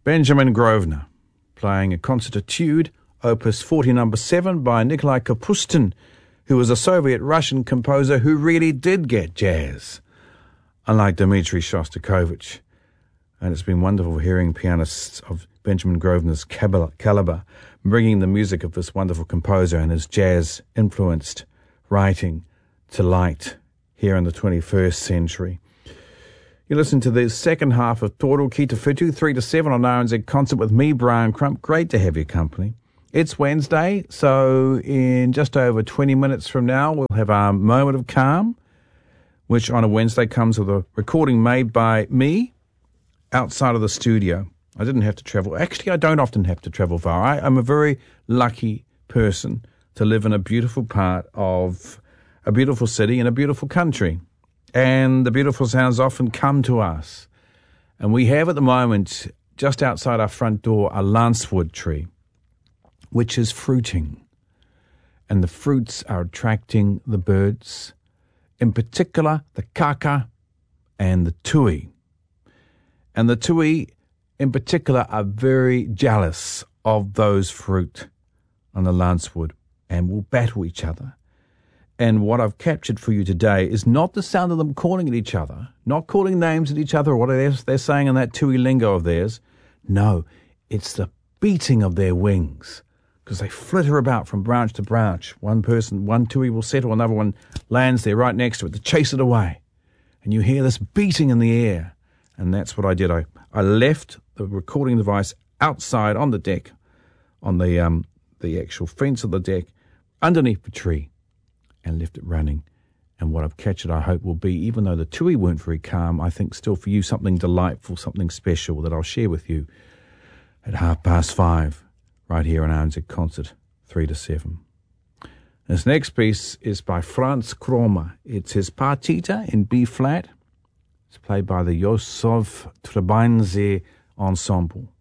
Benjamin Grosvenor, playing a concert etude, Opus 40 No. 7 by Nikolai Kapustin, who was a Soviet-Russian composer who really did get jazz, unlike Dmitri Shostakovich. And it's been wonderful hearing pianists of Benjamin Grosvenor's caliber bringing the music of this wonderful composer and his jazz-influenced writing to light here in the 21st century. You listen to the second half of Toro Ki Te Whitu, 3 to 7 on RNZ Concert with me, Brian Crump. Great to have your company. It's Wednesday, so in just over 20 minutes from now, we'll have our Moment of Calm, which on a Wednesday comes with a recording made by me outside of the studio. I didn't have to travel. Actually, I don't often have to travel far. I'm a very lucky person to live in a beautiful part of a beautiful city in a beautiful country. And the beautiful sounds often come to us. And we have at the moment, just outside our front door, a lancewood tree, which is fruiting. And the fruits are attracting the birds, in particular the kaka and the tui. And the tui, in particular, are very jealous of those fruit on the lancewood and will battle each other. And what I've captured for you today is not the sound of them calling at each other, not calling names at each other or what they're saying in that tui lingo of theirs. No, it's the beating of their wings, because they flitter about from branch to branch. One tui will settle, another one lands there right next to it to chase it away. And you hear this beating in the air. And that's what I did. I left the recording device outside on the deck, on the actual fence of the deck, underneath the tree, and left it running. And what I've captured, I hope, will be, even though the tui weren't very calm, I think still for you something delightful, something special that I'll share with you at 5:30, right here on RNZ Concert, 3 to 7. This next piece is by Franz Kromer. It's his Partita in B-flat. It's played by the Józef Trebinski Ensemble.